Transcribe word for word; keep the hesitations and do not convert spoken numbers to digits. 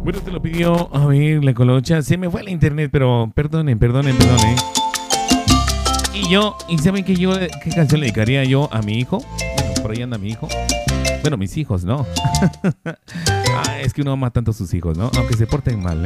Bueno, te lo pidió, a ver, la colocha. Se me fue la internet, pero perdonen, perdonen, perdonen. Y yo, ¿y saben qué yo, qué canción le dedicaría yo a mi hijo? Bueno, por ahí anda mi hijo. Bueno, mis hijos, ¿no? Ah, es que uno ama tanto a sus hijos, ¿no? Aunque se porten mal, ¿eh?